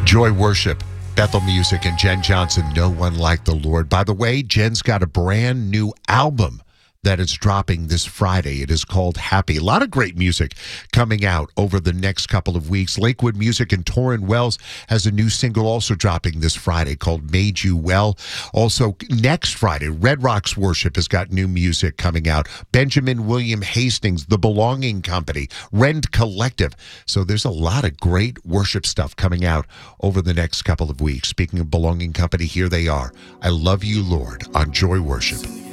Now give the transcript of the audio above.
Joy Worship, Bethel Music, and Jen Johnson, No One Like the Lord. By the way, Jen's got a brand new album that is dropping this Friday. It is called Happy. A lot of great music coming out over the next couple of weeks. Lakewood Music and Torrin Wells has a new single also dropping this Friday called Made You Well. Also, next Friday, Red Rocks Worship has got new music coming out. Benjamin William Hastings, The Belonging Company, Rend Collective. So there's a lot of great worship stuff coming out over the next couple of weeks. Speaking of Belonging Company, here they are. I Love You, Lord, on Joy Worship.